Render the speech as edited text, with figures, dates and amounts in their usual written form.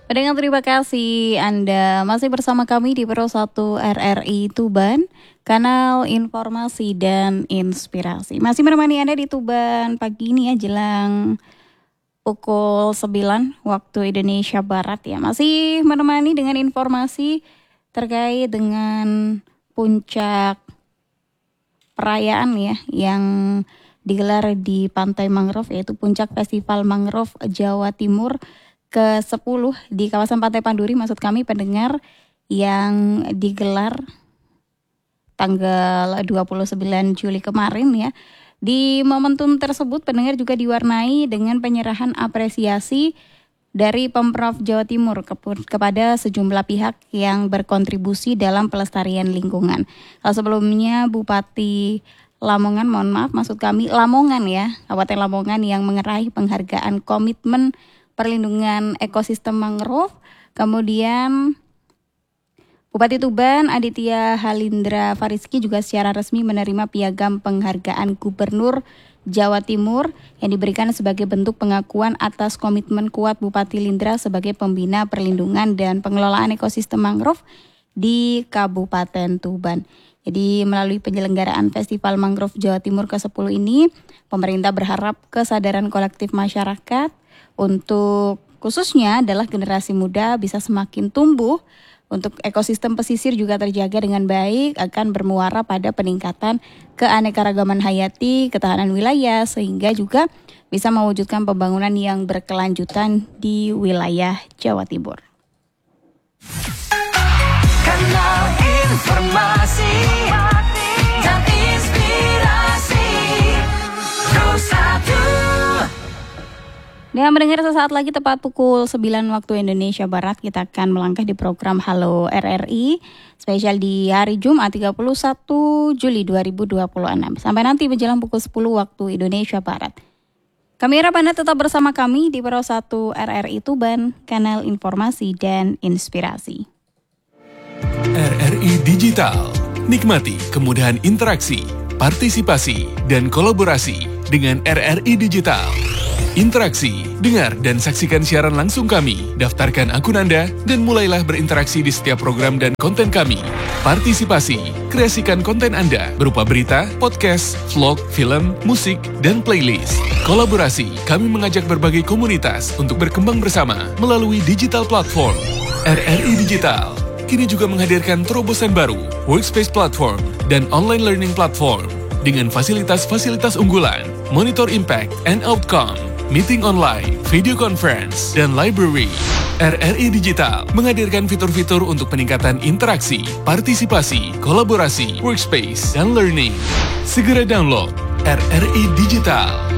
Pendengar, terima kasih Anda masih bersama kami di Pro 1 RRI Tuban, kanal informasi dan inspirasi. Masih menemani Anda di Tuban pagi ini ya, jelang pukul 9 waktu Indonesia Barat ya. Masih menemani dengan informasi terkait dengan puncak perayaan ya yang digelar di Pantai Mangrove, yaitu Puncak Festival Mangrove Jawa Timur ke-10 di kawasan Pantai Panduri, maksud kami pendengar, yang digelar tanggal 29 Juli kemarin ya. Di momentum tersebut pendengar juga diwarnai dengan penyerahan apresiasi dari Pemprov Jawa Timur kepada sejumlah pihak yang berkontribusi dalam pelestarian lingkungan. Kalau sebelumnya Bupati Lamongan, Lamongan ya, Kabupaten Lamongan yang mengeraih penghargaan komitmen perlindungan ekosistem mangrove. Kemudian Bupati Tuban Aditya Halindra Fariski juga secara resmi menerima piagam penghargaan Gubernur Jawa Timur yang diberikan sebagai bentuk pengakuan atas komitmen kuat Bupati Lindra sebagai pembina perlindungan dan pengelolaan ekosistem mangrove di Kabupaten Tuban. Jadi melalui penyelenggaraan Festival Mangrove Jawa Timur ke-10 ini, pemerintah berharap kesadaran kolektif masyarakat untuk khususnya adalah generasi muda bisa semakin tumbuh, untuk ekosistem pesisir juga terjaga dengan baik, akan bermuara pada peningkatan keanekaragaman hayati, ketahanan wilayah, sehingga juga bisa mewujudkan pembangunan yang berkelanjutan di wilayah Jawa Timur. Kanal informasi dan inspirasi Pro 1. Dan mendengar sesaat lagi tepat pukul 9 waktu Indonesia Barat, kita akan melangkah di program Halo RRI spesial di hari Jumat 31 Juli 2026 sampai nanti menjelang pukul 10 waktu Indonesia Barat. Kami harap Anda tetap bersama kami di Pro 1 RRI Tuban, kanal informasi dan inspirasi. RRI Digital. Nikmati kemudahan interaksi, partisipasi, dan kolaborasi dengan RRI Digital. Interaksi, dengar dan saksikan siaran langsung kami. Daftarkan akun Anda dan mulailah berinteraksi di setiap program dan konten kami. Partisipasi, kreasikan konten Anda berupa berita, podcast, vlog, film, musik, dan playlist. Kolaborasi, kami mengajak berbagai komunitas untuk berkembang bersama melalui digital platform. RRI Digital kini juga menghadirkan terobosan baru, workspace platform, dan online learning platform dengan fasilitas-fasilitas unggulan, monitor impact and outcome, meeting online, video conference, dan library. RRI Digital menghadirkan fitur-fitur untuk peningkatan interaksi, partisipasi, kolaborasi, workspace, dan learning. Segera download RRI Digital.